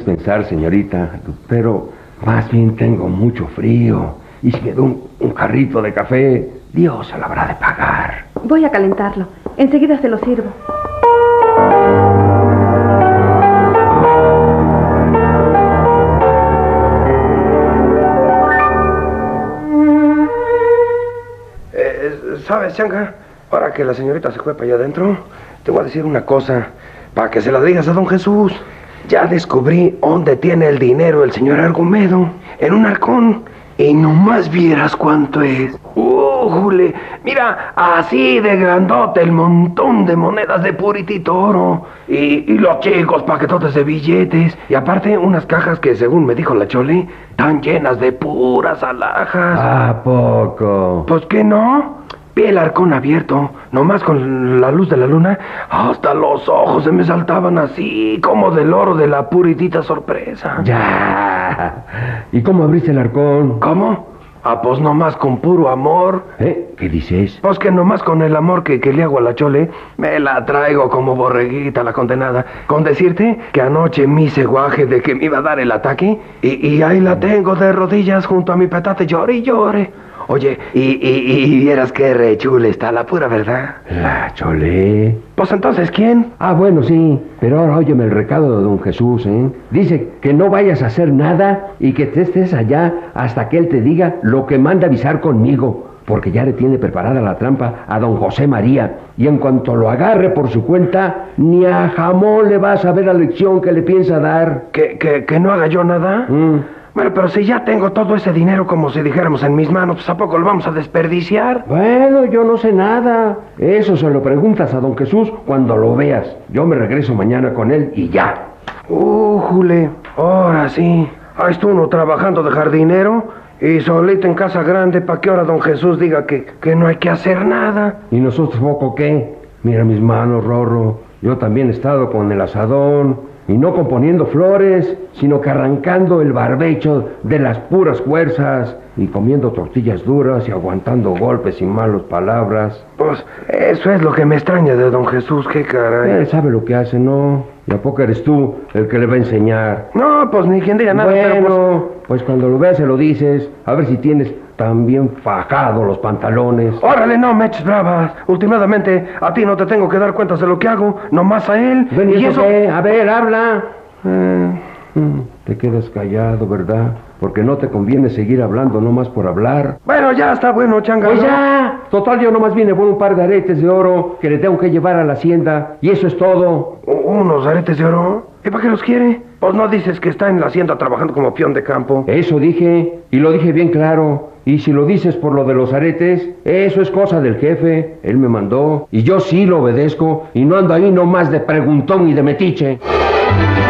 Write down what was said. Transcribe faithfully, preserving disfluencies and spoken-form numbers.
dispensar, señorita, pero más bien tengo mucho frío. Y si me da un, un jarrito de café, Dios se lo habrá de pagar. Voy a calentarlo. Enseguida se lo sirvo. Eh, ¿Sabes, Changa? Ahora que la señorita se fue para allá adentro, te voy a decir una cosa, para que se la digas a don Jesús. Ya descubrí dónde tiene el dinero el señor Argumedo, en un arcón. Y nomás vieras cuánto es. ¡Uh, jule! Mira, así de grandote el montón de monedas de puritito oro. Y, y los chicos paquetotes de billetes. Y aparte unas cajas que, según me dijo la Chole, están llenas de puras alhajas. ¿A poco? Pues que no. Vi el arcón abierto, nomás con la luz de la luna, hasta los ojos se me saltaban así, como del oro de la puritita sorpresa. Ya. ¿Y cómo abriste el arcón? ¿Cómo? Ah, pues nomás con puro amor. ¿Eh? ¿Qué dices? Pues que nomás con el amor que, que le hago a la Chole, me la traigo como borreguita la condenada. Con decirte que anoche me hice guaje de que me iba a dar el ataque, y, y ahí la tengo de rodillas junto a mi petate, llore y llore. Oye, y, y, y vieras qué re chula está, la pura verdad. La Chole. Pues entonces, ¿quién? Ah, bueno, sí, pero ahora óyeme el recado de don Jesús, ¿eh? Dice que no vayas a hacer nada y que te estés allá hasta que él te diga lo que manda avisar conmigo, porque ya le tiene preparada la trampa a don José María, y en cuanto lo agarre por su cuenta, ni a jamón le vas a ver la lección que le piensa dar. ¿Que, que, que no haga yo nada? Mm. Bueno, pero si ya tengo todo ese dinero, como si dijéramos, en mis manos, pues ¿a poco lo vamos a desperdiciar? Bueno, yo no sé nada. Eso se lo preguntas a don Jesús cuando lo veas. Yo me regreso mañana con él y ya. Uh, jule, ahora sí. Ahí estuvo uno trabajando de jardinero y solito en casa grande, para que ahora don Jesús diga que, que no hay que hacer nada. ¿Y nosotros poco qué? Mira mis manos, Rorro. Yo también he estado con el asadón. Y no componiendo flores, sino que arrancando el barbecho de las puras fuerzas y comiendo tortillas duras y aguantando golpes y malas palabras. Pues eso es lo que me extraña de don Jesús, qué caray. Él sabe lo que hace, ¿no? ¿Y a poco eres tú el que le va a enseñar? No, pues ni quien diga nada, bueno, pero pues... pues cuando lo veas se lo dices, a ver si tienes también fajado los pantalones. Órale, no me eches bravas. Últimamente a ti no te tengo que dar cuentas de lo que hago, nomás a él. Ven, ¿y eso qué? A ver, habla. Eh, Mm, Te quedas callado, ¿verdad? Porque no te conviene seguir hablando nomás por hablar. Bueno, ya está bueno, Changa. Pues ¿no? ya, total yo nomás vine por un par de aretes de oro que le tengo que llevar a la hacienda. Y eso es todo. U- ¿Unos aretes de oro? ¿Y para qué los quiere? Pues no dices que está en la hacienda trabajando como peón de campo. Eso dije, y lo dije bien claro. Y si lo dices por lo de los aretes, eso es cosa del jefe. Él me mandó, y yo sí lo obedezco, y no ando ahí nomás de preguntón y de metiche.